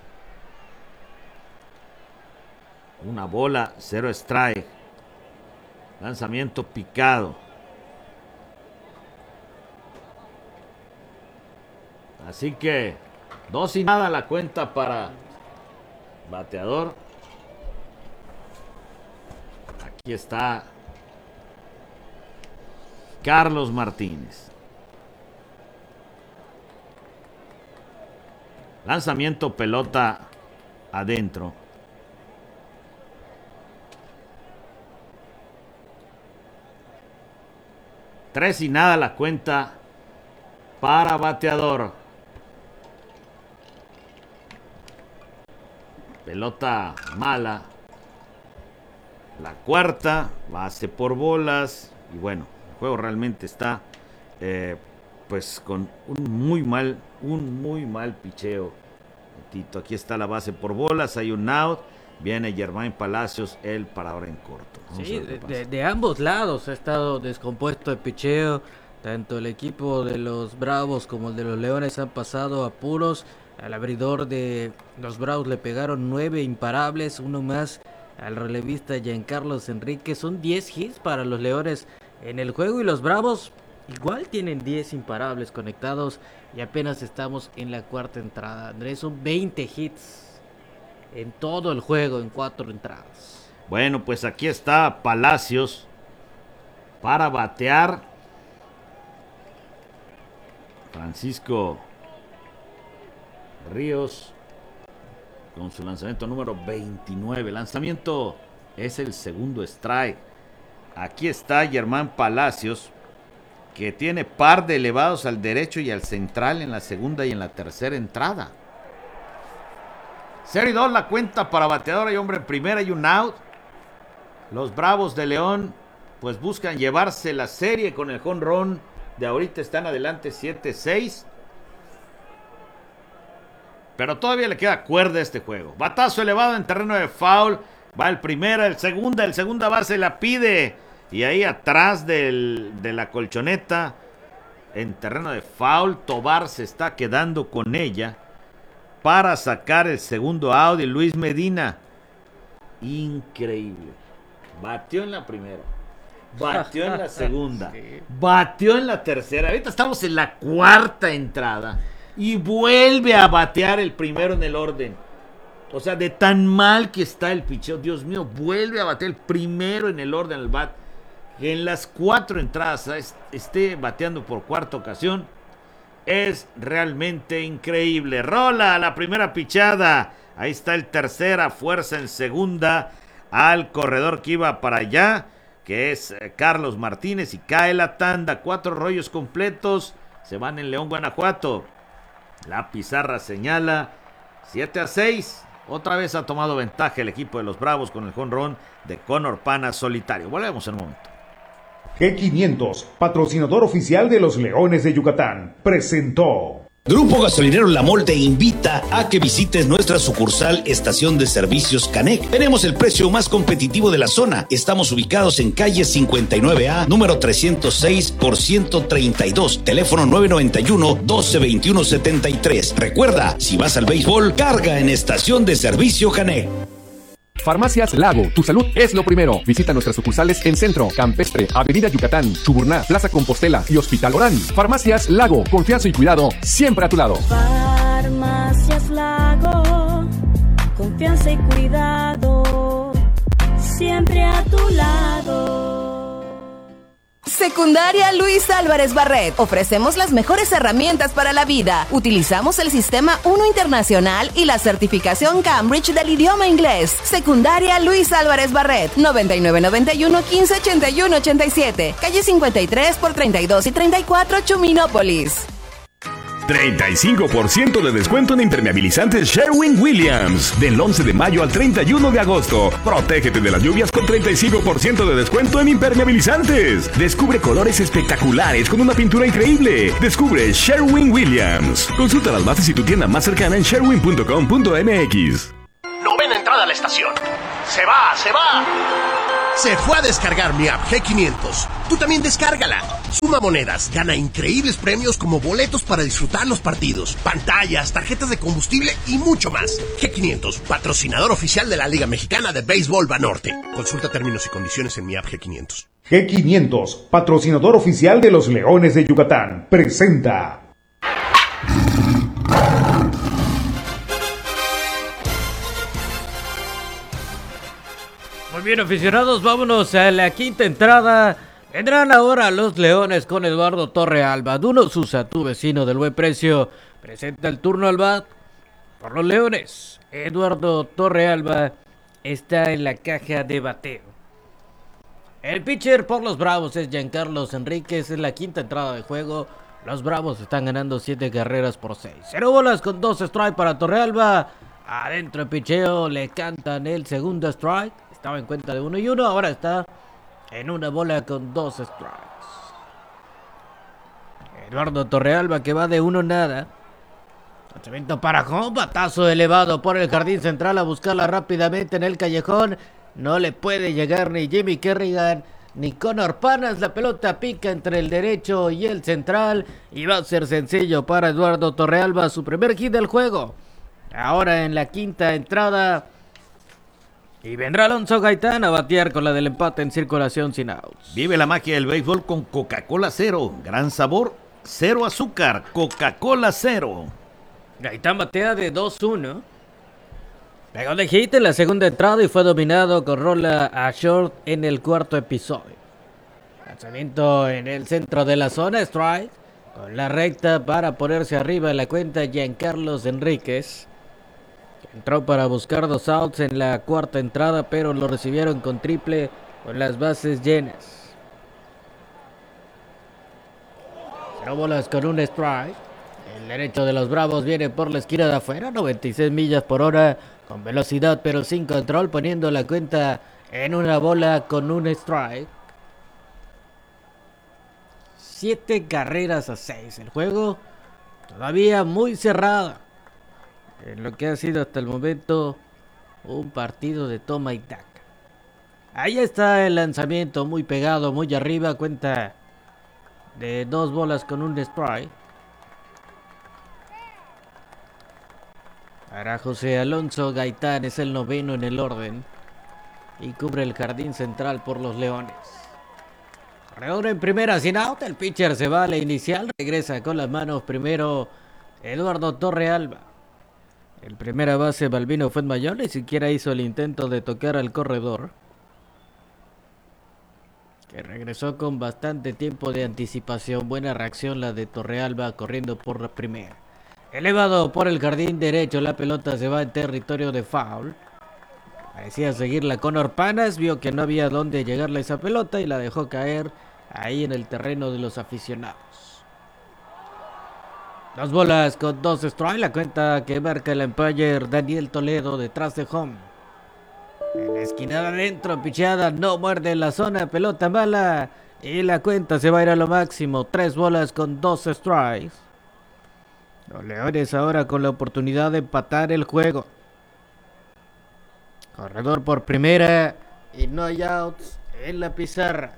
una bola, cero strike. Lanzamiento picado. Así que dos y nada la cuenta para bateador. Aquí está Carlos Martínez. Lanzamiento pelota adentro. Tres y nada la cuenta para bateador. Pelota mala. La cuarta, base por bolas. Y bueno, el juego realmente está eh, pues con un muy mal, un muy mal picheo. Tito, aquí está la base por bolas, hay un out. Viene Germán Palacios, el parador en corto. Vamos sí, de, de, de ambos lados ha estado descompuesto el picheo. Tanto el equipo de los Bravos como el de los Leones han pasado apuros. Al abridor de los Bravos le pegaron nueve imparables, uno más al relevista Giancarlo Enrique. Son diez hits para los Leones en el juego y los Bravos igual tienen diez imparables conectados y apenas estamos en la cuarta entrada. Andrés, son veinte hits en todo el juego en cuatro entradas. Bueno, pues aquí está Palacios para batear. Francisco Ríos con su lanzamiento número veintinueve. Lanzamiento es el segundo strike. Aquí está Germán Palacios, que tiene par de elevados al derecho y al central en la segunda y en la tercera entrada. cero y dos la cuenta para bateador. Hay hombre en primera y un out. Los Bravos de León pues buscan llevarse la serie con el jonrón de ahorita. Están adelante siete seis. Pero todavía le queda cuerda a este juego. Batazo elevado en terreno de foul. Va el primera, el segunda, el segunda base la pide. Y ahí atrás del, de la colchoneta, en terreno de foul, Tobar se está quedando con ella para sacar el segundo out. Y Luis Medina, increíble, batió en la primera, batió en la segunda, sí. Batió en la tercera. Ahorita estamos en la cuarta entrada y vuelve a batear el primero en el orden. O sea, de tan mal que está el picheo, Dios mío, vuelve a batear el primero en el orden del bat. Que en las cuatro entradas esté bateando por cuarta ocasión es realmente increíble. Rola la primera pichada. Ahí está el tercera, fuerza en segunda al corredor que iba para allá, que es Carlos Martínez, y cae la tanda. Cuatro rollos completos se van en León, Guanajuato. La pizarra señala siete a seis. Otra vez ha tomado ventaja el equipo de los Bravos con el jonrón de Conor Pana solitario. Volvemos en un momento. G quinientos, patrocinador oficial de los Leones de Yucatán, presentó. Grupo Gasolinero La Mol te invita a que visites nuestra sucursal Estación de Servicios Canec. Tenemos el precio más competitivo de la zona. Estamos ubicados en calle cincuenta y nueve A, número trescientos seis por ciento treinta y dos. Teléfono nueve nueve uno, doce veintiuno setenta y tres. Recuerda, si vas al béisbol, carga en Estación de Servicio Canec. Farmacias Lago, tu salud es lo primero. Visita nuestras sucursales en Centro, Campestre, Avenida Yucatán, Chuburná, Plaza Compostela y Hospital Orán. Farmacias Lago, confianza y cuidado siempre a tu lado. Farmacias Lago, confianza y cuidado siempre a tu lado. Secundaria Luis Álvarez Barret. Ofrecemos las mejores herramientas para la vida. Utilizamos el sistema uno Internacional y la certificación Cambridge del idioma inglés. Secundaria Luis Álvarez Barret. noventa y nueve noventa y uno, quince ochenta y uno ochenta y siete. Calle cincuenta y tres por treinta y dos y treinta y cuatro, Chuminópolis. treinta y cinco por ciento de descuento en impermeabilizantes Sherwin-Williams. Del once de mayo al treinta y uno de agosto. Protégete de las lluvias con treinta y cinco por ciento de descuento en impermeabilizantes. Descubre colores espectaculares con una pintura increíble. Descubre Sherwin-Williams. Consulta las bases y tu tienda más cercana en sherwin punto com punto m x. Novena entrada a la estación. ¡Se va, se va! Se fue a descargar mi app G quinientos. Tú también descárgala. Suma monedas, gana increíbles premios como boletos para disfrutar los partidos, pantallas, tarjetas de combustible y mucho más. G quinientos, patrocinador oficial de la Liga Mexicana de Béisbol Banorte. Consulta términos y condiciones en mi app G quinientos. G quinientos, patrocinador oficial de los Leones de Yucatán, presenta. Muy bien, aficionados, vámonos a la quinta entrada. Vendrán ahora los Leones con Eduardo Torrealba. Duno Susa, tu vecino del buen precio, presenta el turno al bat por los Leones. Eduardo Torrealba está en la caja de bateo. El pitcher por los Bravos es Giancarlos Enríquez. Es la quinta entrada de juego. Los Bravos están ganando siete carreras por seis. Cero bolas con dos strikes para Torrealba. Adentro el picheo, le cantan el segundo strike. Estaba en cuenta de uno y uno, ahora está en una bola con dos strikes. Eduardo Torrealba que va de uno nada. Lanzamiento para home, batazo elevado por el jardín central a buscarla rápidamente en el callejón. No le puede llegar ni Jimmy Kerrigan ni Connor Panas. La pelota pica entre el derecho y el central y va a ser sencillo para Eduardo Torrealba, su primer hit del juego. Ahora en la quinta entrada. Y vendrá Alonso Gaitán a batear con la del empate en circulación sin outs. Vive la magia del béisbol con Coca-Cola Cero. Gran sabor, cero azúcar. Coca-Cola Cero. Gaitán batea de dos uno. Pegó de hit en la segunda entrada y fue dominado con rola a short en el cuarto episodio. Lanzamiento en el centro de la zona, strike. Con la recta para ponerse arriba en la cuenta Giancarlos Enríquez. Entró para buscar dos outs en la cuarta entrada, pero lo recibieron con triple con las bases llenas. Cero bolas con un strike. El derecho de los Bravos viene por la esquina de afuera, noventa y seis millas por hora, con velocidad pero sin control, poniendo la cuenta en una bola con un strike. Siete carreras a seis. El juego todavía muy cerrado. En lo que ha sido hasta el momento un partido de toma y daca. Ahí está el lanzamiento muy pegado, muy arriba, cuenta de dos bolas con un strike. Para José Alonso Gaitán es el noveno en el orden y cubre el jardín central por los Leones. Corredor en primera sin out, el pitcher se va a la inicial, regresa con las manos primero Eduardo Torrealba. El primera base Balbino Fuenmayor ni siquiera hizo el intento de tocar al corredor, que regresó con bastante tiempo de anticipación. Buena reacción la de Torrealba corriendo por la primera. Elevado por el jardín derecho, la pelota se va en territorio de foul. Parecía seguirla Connor Panas, vio que no había dónde llegarle esa pelota y la dejó caer ahí en el terreno de los aficionados. Dos bolas con dos strikes, la cuenta que marca el umpire Daniel Toledo detrás de home. En la esquina de adentro, picheada, no muerde en la zona, pelota mala y la cuenta se va a ir a lo máximo. Tres bolas con dos strikes. Los Leones ahora con la oportunidad de empatar el juego. Corredor por primera y no hay outs en la pizarra.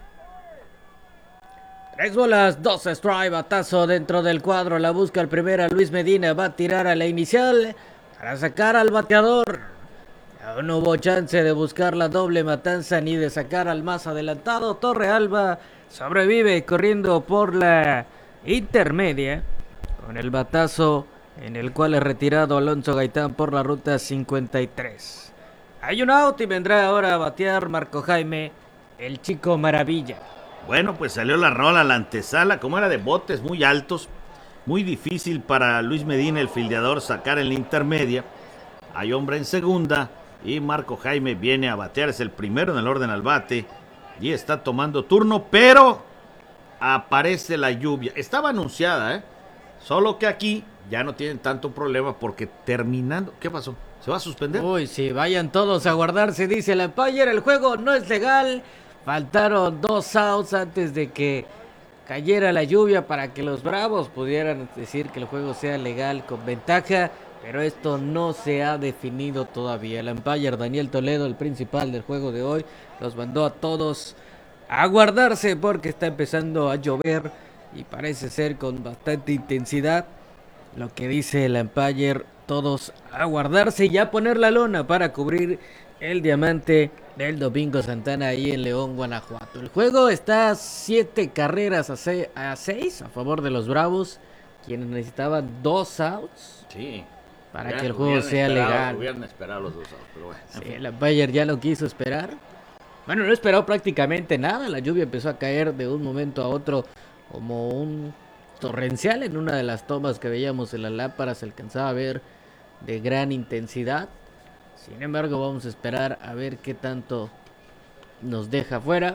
Tres bolas, dos strike, batazo dentro del cuadro, la busca el primera Luis Medina, va a tirar a la inicial para sacar al bateador. Aún no hubo chance de buscar la doble matanza ni de sacar al más adelantado. Torrealba sobrevive corriendo por la intermedia con el batazo en el cual es retirado Alonso Gaitán por la ruta cincuenta y tres. Hay un out y vendrá ahora a batear Marco Jaime, el chico maravilla. Bueno, pues salió la rola, la antesala, como era de botes muy altos, muy difícil para Luis Medina, el fildeador, sacar en la intermedia. Hay hombre en segunda y Marco Jaime viene a batear, es el primero en el orden al bate y está tomando turno, pero aparece la lluvia. Estaba anunciada, ¿eh? Solo que aquí ya no tienen tanto problema porque terminando... ¿Qué pasó? ¿Se va a suspender? Uy, sí, vayan todos a guardarse, dice el umpire. El juego no es legal. Faltaron dos outs antes de que cayera la lluvia para que los Bravos pudieran decir que el juego sea legal con ventaja. Pero esto no se ha definido todavía. El umpire Daniel Toledo, el principal del juego de hoy, los mandó a todos a guardarse porque está empezando a llover y parece ser con bastante intensidad. Lo que dice el umpire, todos a guardarse y a poner la lona para cubrir el diamante del Domingo Santana ahí en León, Guanajuato. El juego está siete carreras a seis a favor de los Bravos, quienes necesitaban dos outs. Sí. Para ya que el juego sea esperado, legal. Hubieran esperado los dos outs, pero bueno. Sí, el umpire ya no quiso esperar. Bueno, no esperó prácticamente nada. La lluvia empezó a caer de un momento a otro como un torrencial. En una de las tomas que veíamos en la lámpara se alcanzaba a ver de gran intensidad. Sin embargo, vamos a esperar a ver qué tanto nos deja fuera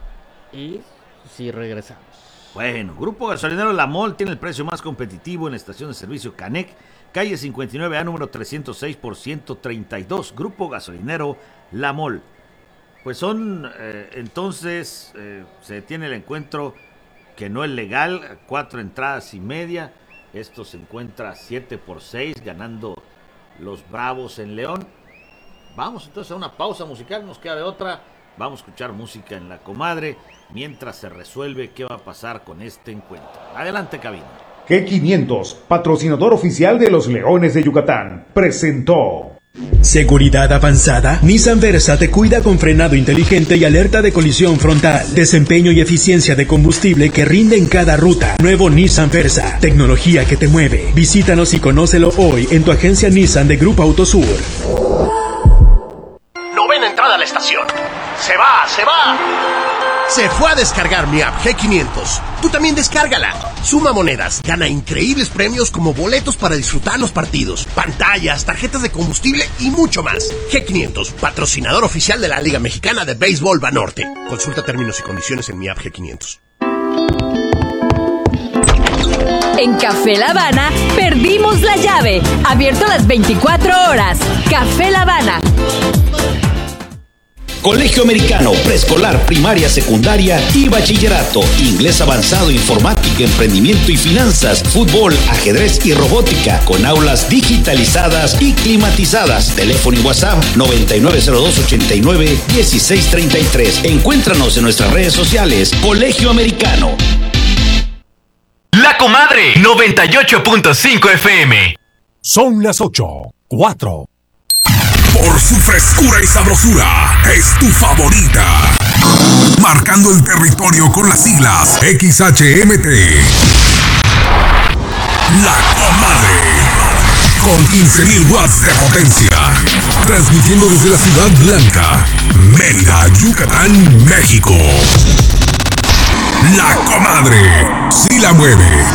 y si regresamos. Bueno, Grupo Gasolinero La Mol tiene el precio más competitivo en la estación de servicio Canec, calle cincuenta y nueve A, número trescientos seis por ciento treinta y dos. Grupo Gasolinero La Mol. Pues son, eh, entonces, eh, se detiene el encuentro que no es legal, cuatro entradas y media. Esto se encuentra siete por seis, ganando los Bravos en León. Vamos entonces a una pausa musical, nos queda de otra. Vamos a escuchar música en La Comadre mientras se resuelve qué va a pasar con este encuentro. Adelante, cabina. G quinientos, patrocinador oficial de los Leones de Yucatán, presentó. Seguridad avanzada. Nissan Versa te cuida con frenado inteligente y alerta de colisión frontal. Desempeño y eficiencia de combustible que rinde en cada ruta. Nuevo Nissan Versa. Tecnología que te mueve. Visítanos y conócelo hoy en tu agencia Nissan de Grupo Autosur. Novena entrada a la estación. Se va, se va. Se fue a descargar mi app G quinientos. Tú también descárgala. Suma monedas, gana increíbles premios como boletos para disfrutar los partidos, pantallas, tarjetas de combustible y mucho más. G quinientos, patrocinador oficial de la Liga Mexicana de Béisbol Banorte. Consulta términos y condiciones en mi app G quinientos. En Café La Habana perdimos la llave. Abierto las veinticuatro horas. Café La Habana. Colegio Americano, preescolar, primaria, secundaria y bachillerato. Inglés avanzado, informática, emprendimiento y finanzas, fútbol, ajedrez y robótica, con aulas digitalizadas y climatizadas. Teléfono y WhatsApp noventa y nueve cero dos ochenta y nueve dieciséis treinta y tres. Encuéntranos en nuestras redes sociales. Colegio Americano. La Comadre, noventa y ocho punto cinco F M. Son las ocho, cuatro. Por su frescura y sabrosura, es tu favorita. Marcando el territorio con las siglas X H M T. La Comadre. Con quince mil watts de potencia. Transmitiendo desde la Ciudad Blanca, Mérida, Yucatán, México. La Comadre. Sí la mueve.